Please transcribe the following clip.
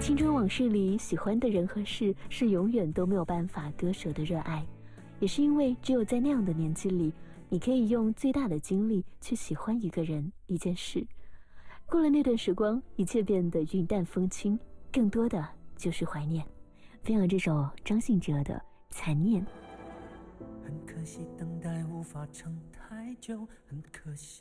青春往事里喜欢的人和事是永远都没有办法割舍的热爱，也是因为只有在那样的年纪里，你可以用最大的精力去喜欢一个人一件事。过了那段时光，一切变得云淡风轻，更多的就是怀念。分享这首张信哲的《残念》。 很可惜等待无法撑太久，很可惜